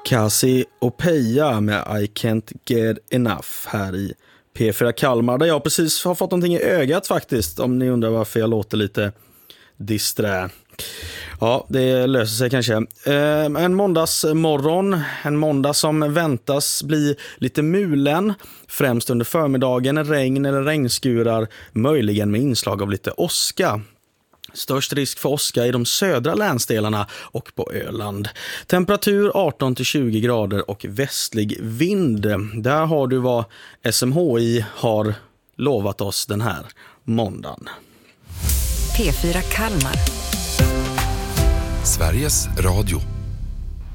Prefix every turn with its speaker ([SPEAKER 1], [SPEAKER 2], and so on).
[SPEAKER 1] Kasi och Peja med I Can't Get Enough här i P4 Kalmar, där jag precis har fått någonting i ögat faktiskt, om ni undrar varför jag låter lite disträ. Ja, det löser sig kanske. En måndagsmorgon, en måndag som väntas bli lite mulen, främst under förmiddagen, regn eller regnskurar, möjligen med inslag av lite åska. Störst risk för åska i de södra länsdelarna och på Öland. Temperatur 18-20 grader och västlig vind. Där har du vad SMHI har lovat oss den här måndagen.
[SPEAKER 2] P4 Kalmar.
[SPEAKER 3] Sveriges Radio.